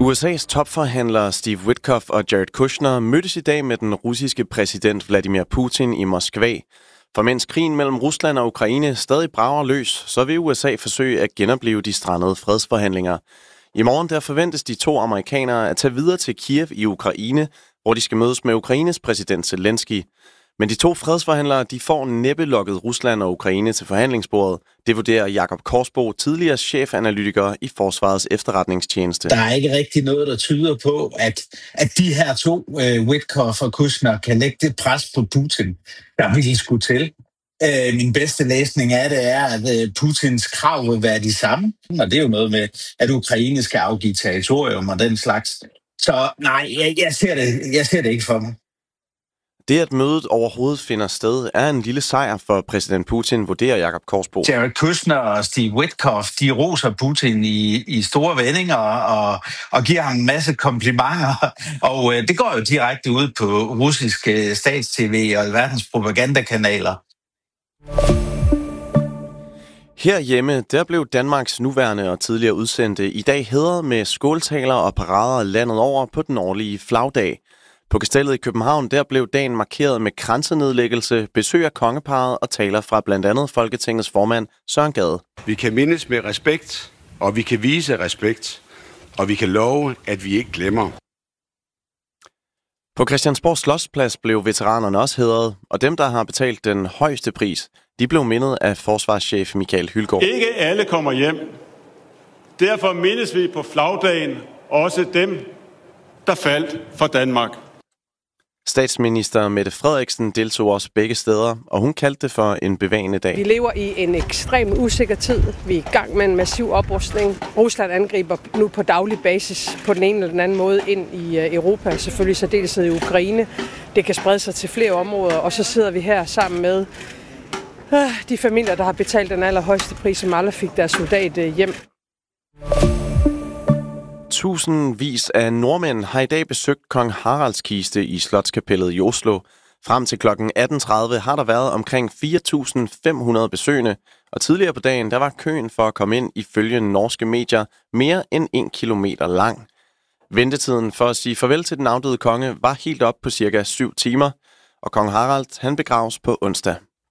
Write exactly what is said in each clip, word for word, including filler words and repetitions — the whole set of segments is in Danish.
U S A's topforhandlere Steve Witkoff og Jared Kushner mødtes i dag med den russiske præsident Vladimir Putin i Moskva. For mens krigen mellem Rusland og Ukraine stadig brager løs, så vil U S A forsøge at genoplive de strandede fredsforhandlinger. I morgen der forventes de to amerikanere at tage videre til Kiev i Ukraine, hvor de skal mødes med Ukraines præsident Zelensky. Men de to fredsforhandlere de får næppe lokket Rusland og Ukraine til forhandlingsbordet. Det vurderer Jakob Korsbo, tidligere chefanalytiker i Forsvarets efterretningstjeneste. Der er ikke rigtig noget, der tyder på, at, at de her to, uh, Witkoff og Kushner, kan lægge det pres på Putin, der virkelig skulle til. Uh, min bedste læsning af det er, at uh, Putins krav vil være de samme. Og det er jo noget med, at Ukraine skal afgive territorium og den slags. Så nej, jeg, jeg, ser det, jeg ser det ikke for mig. Det, at mødet overhovedet finder sted, er en lille sejr for præsident Putin, vurderer Jakob Korsbo. Jared Kushner og Steve Witkoff, de roser Putin i, i store vendinger og, og giver ham en masse komplimenter. Og øh, det går jo direkte ud på russiske stats-tv og verdens propagandakanaler. Herhjemme, der blev Danmarks nuværende og tidligere udsendte i dag hædret med skåltaler og parader landet over på den årlige flagdag. På Kastellet i København, der blev dagen markeret med kransenedlæggelse, besøg af kongeparret og taler fra blandt andet Folketingets formand Søren Gade. Vi kan mindes med respekt, og vi kan vise respekt, og vi kan love, at vi ikke glemmer. På Christiansborg Slotsplads blev veteranerne også hædret, og dem, der har betalt den højeste pris, de blev mindet af forsvarschef Michael Hylgaard. Ikke alle kommer hjem. Derfor mindes vi på flagdagen også dem, der faldt for Danmark. Statsminister Mette Frederiksen deltog også begge steder, og hun kaldte det for en bevægende dag. Vi lever i en ekstrem usikker tid. Vi er i gang med en massiv oprustning. Rusland angriber nu på daglig basis på den ene eller den anden måde ind i Europa, selvfølgelig særdeleshed i Ukraine. Det kan sprede sig til flere områder, og så sidder vi her sammen med de familier, der har betalt den allerhøjeste pris, som aldrig fik deres soldat hjem. Tusindvis af nordmænd har i dag besøgt kong Haralds kiste i Slotskapellet i Oslo. Frem til klokken atten tredive har der været omkring fire tusind fem hundrede besøgende, og tidligere på dagen der var køen for at komme ind ifølge norske medier mere end en kilometer lang. Ventetiden for at sige farvel til den afdøde konge var helt op på cirka syv timer, og kong Harald han begraves på onsdag.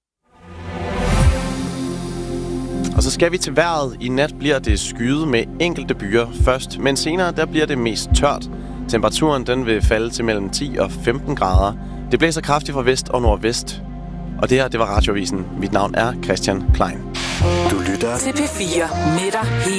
Og så skal vi til vejret. I nat bliver det skyet med enkelte byer først, men senere der bliver det mest tørt. Temperaturen den vil falde til mellem ti og femten grader. Det blæser kraftigt fra vest og nordvest. Og det her, det var Radioavisen. Mit navn er Christian Klein. Du lytter til P fire med dig.